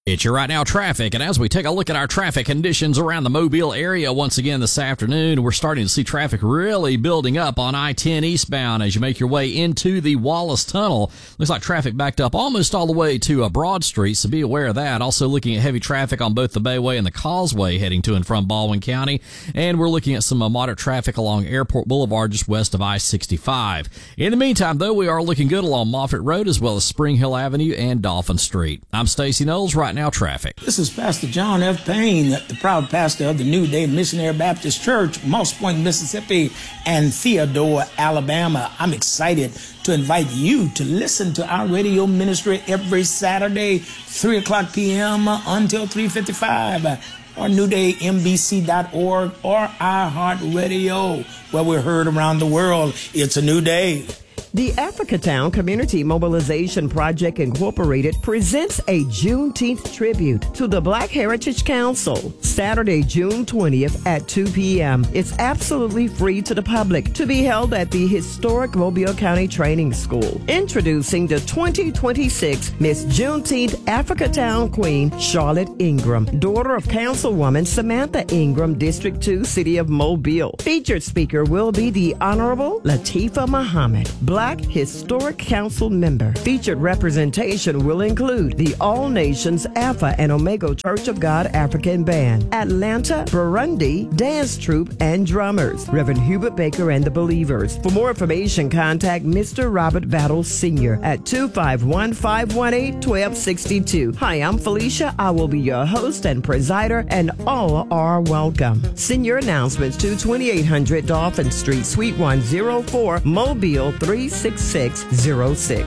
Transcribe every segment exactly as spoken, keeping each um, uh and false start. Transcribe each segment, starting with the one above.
It's your Right Now traffic, and as we take a look at our traffic conditions around the Mobile area once again this afternoon, we're starting to see traffic really building up on I ten eastbound as you make your way into the Wallace Tunnel. Looks like traffic backed up almost all the way to uh, Broad Street, so be aware of that. Also looking at heavy traffic on both the Bayway and the Causeway heading to and from Baldwin County, and we're looking at some uh, moderate traffic along Airport Boulevard just west of I sixty-five. In the meantime, though, we are looking good along Moffett Road as well as Spring Hill Avenue and Dolphin Street. I'm Stacey Knowles, Right Now traffic. This is Pastor John F. Payne, the proud pastor of the New Day Missionary Baptist Church, Moss Point, Mississippi, and Theodore, Alabama. I'm excited to invite you to listen to our radio ministry every Saturday, three o'clock p.m. until three fifty-five, or new day m b c dot org or iHeartRadio, where we're heard around the world. It's a new day. The Africatown Community Mobilization Project Incorporated presents a Juneteenth tribute to the Black Heritage Council, Saturday, June twentieth at two p.m. It's absolutely free to the public, to be held at the historic Mobile County Training School. Introducing the twenty twenty-six Miss Juneteenth Africatown Queen, Charlotte Ingram, daughter of Councilwoman Samantha Ingram, District two, City of Mobile. Featured speaker will be the Honorable Latifah Muhammad, Black Historic Council member. Featured representation will include the All Nations Alpha and Omega Church of God African Band, Atlanta Burundi Dance Troupe and drummers, Reverend Hubert Baker and the Believers. For more information, contact Mister Robert Vattel Senior at two five one, five one eight, one two six two. Hi, I'm Felicia. I will be your host and presider, and all are welcome. Send your announcements to twenty-eight hundred Dolphin Street, Suite one oh four, Mobile three six six zero six.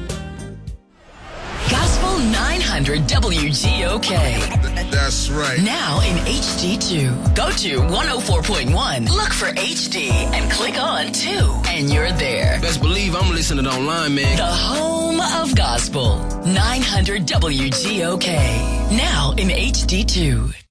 Gospel nine hundred W G O K. That's right. Now in H D two. Go to one oh four point one. Look for H D and click on two. And you're there. Best believe I'm listening online, man. The home of gospel. nine hundred W G O K. Now in H D two.